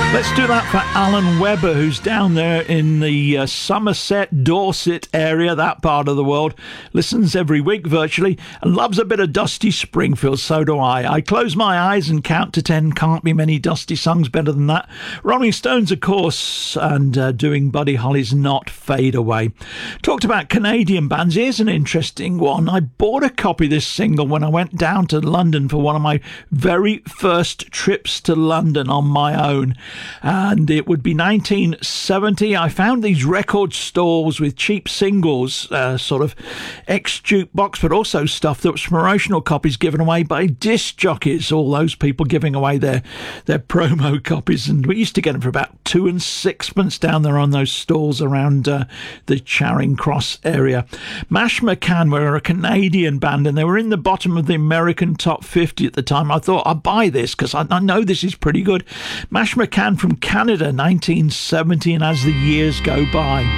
Let's do that for Alan Webber, who's down there in the Somerset, Dorset area, that part of the world. Listens every week virtually and loves a bit of Dusty Springfield. So do I. I close my eyes and count to 10. Can't be many Dusty songs better than that. Rolling Stones, of course, and doing Buddy Holly's Not Fade Away. Talked about Canadian bands. Here's an interesting one. I bought a copy of this single when I went down to London for one of my very first trips to London on my own. And it would be 1970. I found these record stores with cheap singles, sort of ex-jukebox, but also stuff that was promotional copies given away by disc jockeys, all those people giving away their promo copies. And we used to get them for about 2 and 6pence down there on those stalls around the Charing Cross area. Mash McCann were a Canadian band, and they were in the bottom of the American top 50 at the time. I thought, I'll buy this because I know this is pretty good. Mash McCann from Canada, 1970, and as the years go by.